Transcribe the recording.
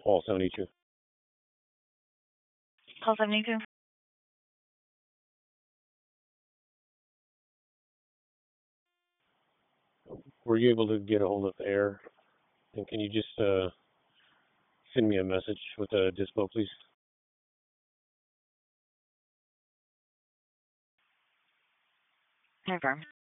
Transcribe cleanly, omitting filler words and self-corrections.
Call 72. Call 72. Were you able to get a hold of Air? And can you just send me a message with a dispo, please? Confirm.